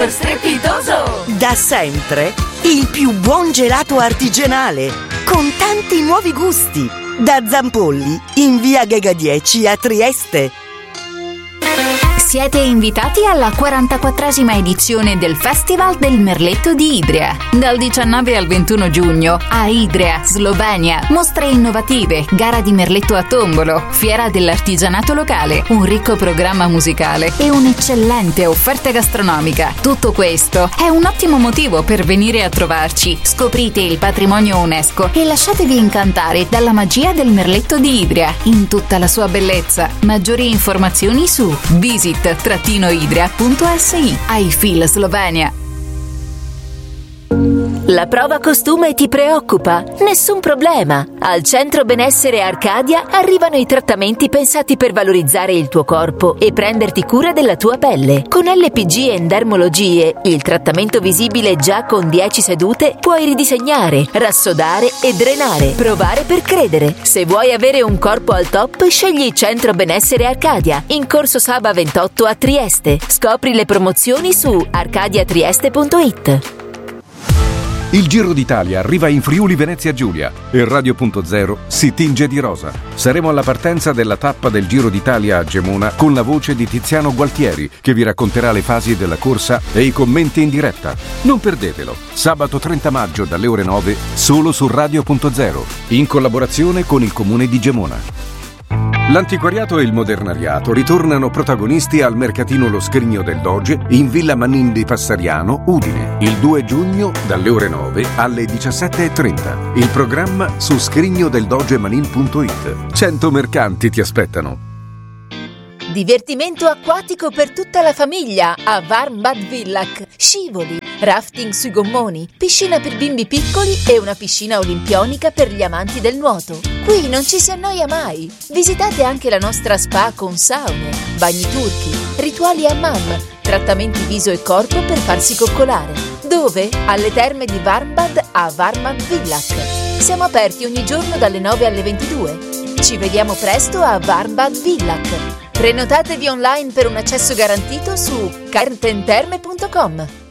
gelato strepitoso! Da sempre il più buon gelato artigianale, con tanti nuovi gusti. Da Zampolli, in via Ghega 10 a Trieste. Siete invitati alla 44esima edizione del Festival del Merletto di Idria. Dal 19 al 21 giugno a Idria, Slovenia. Mostre innovative, gara di merletto a tombolo, fiera dell'artigianato locale, un ricco programma musicale e un'eccellente offerta gastronomica. Tutto questo è un ottimo motivo per venire a trovarci. Scoprite il patrimonio UNESCO e lasciatevi incantare dalla magia del merletto di Idria in tutta la sua bellezza. Maggiori informazioni su visit-idria.si. I feel Slovenia. La prova costume ti preoccupa? Nessun problema! Al Centro Benessere Arcadia arrivano i trattamenti pensati per valorizzare il tuo corpo e prenderti cura della tua pelle. Con LPG Endermologie, il trattamento visibile già con 10 sedute, puoi ridisegnare, rassodare e drenare. Provare per credere. Se vuoi avere un corpo al top, scegli Centro Benessere Arcadia, in Corso Saba 28 a Trieste. Scopri le promozioni su arcadiatrieste.it. Il Giro d'Italia arriva in Friuli Venezia Giulia e Radio.0 si tinge di rosa. Saremo alla partenza della tappa del Giro d'Italia a Gemona con la voce di Tiziano Gualtieri, che vi racconterà le fasi della corsa e i commenti in diretta. Non perdetelo. Sabato 30 maggio dalle ore 9 solo su Radio.0, in collaborazione con il Comune di Gemona. L'antiquariato e il modernariato ritornano protagonisti al mercatino Lo Scrigno del Doge in Villa Manin di Passariano, Udine, il 2 giugno dalle ore 9 alle 17:30. Il programma su scrignodeldogemanin.it. 100 mercanti ti aspettano. Divertimento acquatico per tutta la famiglia a Warmbad Villach. Scivoli, rafting sui gommoni, piscina per bimbi piccoli e una piscina olimpionica per gli amanti del nuoto. Qui non ci si annoia mai. Visitate anche la nostra spa con saune, bagni turchi, rituali hammam, trattamenti viso e corpo per farsi coccolare. Dove? Alle terme di Warmbad a Warmbad Villach. Siamo aperti ogni giorno dalle 9 alle 22. Ci vediamo presto a Warmbad Villach. Prenotatevi online per un accesso garantito su cartenterme.com.